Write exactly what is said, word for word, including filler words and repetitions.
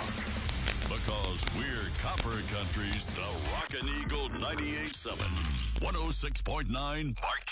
Because we're Copper Country's The Rockin' Eagle ninety-eight point seven, one oh six point nine, Mark